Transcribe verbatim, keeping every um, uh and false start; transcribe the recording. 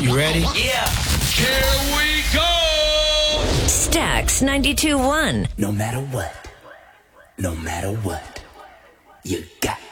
You ready? Yeah. Here we go! Stax ninety-two point one. No matter what, no matter what, you got